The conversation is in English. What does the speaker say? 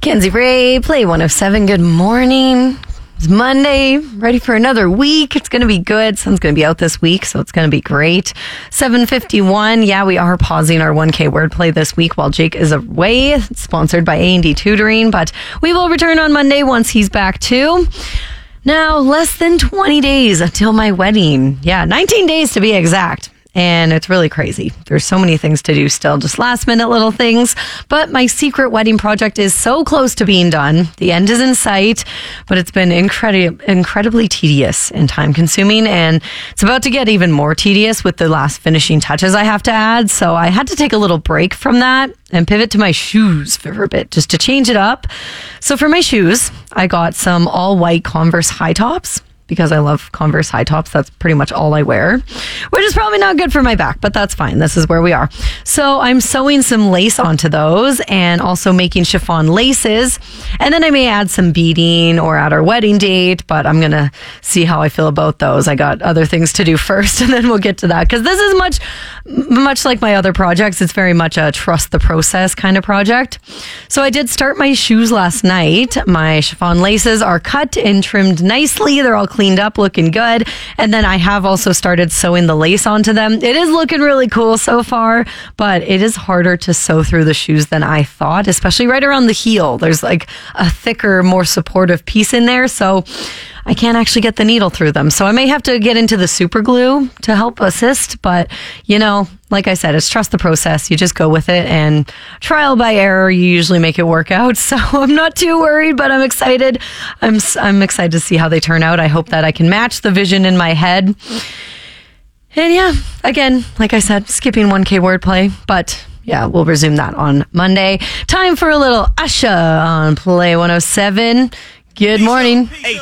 Kenzie Ray, Play 107. Good morning. It's Monday, ready for another week. It's going to be good. Sun's going to be out this week, so it's going to be great. 7:51. Yeah, we are pausing our 1K wordplay this week while Jake is away. It's sponsored by A&D Tutoring, but we will return on Monday once he's back too. Now, less than 20 days until my wedding. Yeah, 19 days to be exact. And it's really crazy. There's so many things to do still, just last minute little things. But my secret wedding project is so close to being done. The end is in sight, but it's been incredibly tedious and time consuming. And it's about to get even more tedious with the last finishing touches I have to add. So I had to take a little break from that and pivot to my shoes for a bit just to change it up. So for my shoes, I got some all white Converse high tops, because I love Converse high tops. That's pretty much all I wear, which is probably not good for my back, but that's fine. This is where we are. So I'm sewing some lace onto those and also making chiffon laces. And then I may add some beading or add our wedding date, but I'm going to see how I feel about those. I got other things to do first, and then we'll get to that, because this is much like my other projects. It's very much a trust the process kind of project. So I did start my shoes last night. My chiffon laces are cut and trimmed nicely. They're all cleaned up, looking good. And then I have also started sewing the lace onto them. It is looking really cool so far, but it is harder to sew through the shoes than I thought, especially right around the heel. There's like a thicker, more supportive piece in there, so I can't actually get the needle through them. So I may have to get into the super glue to help assist, but like I said, it's trust the process. You just go with it, and trial by error, you usually make it work out. So I'm not too worried, but I'm excited. I'm excited to see how they turn out. I hope that I can match the vision in my head. And yeah, again, like I said, skipping 1K wordplay, but yeah, we'll resume that on Monday. Time for a little Usher on Play 107. Good morning.